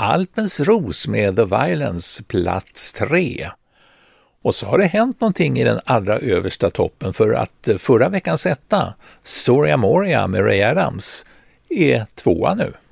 Alpens ros med The Violence, plats 3. Och så har det hänt någonting i den allra översta toppen, för att förra veckans etta, Storia Moria med Ray Adams, är 2 nu.